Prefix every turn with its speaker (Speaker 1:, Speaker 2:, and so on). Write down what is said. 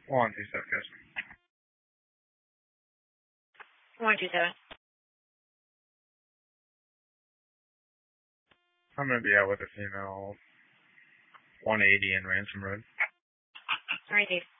Speaker 1: 127, yes.
Speaker 2: 127.
Speaker 1: I'm going to be out with a female 180 in Ransom Road.
Speaker 2: Alright, Dave.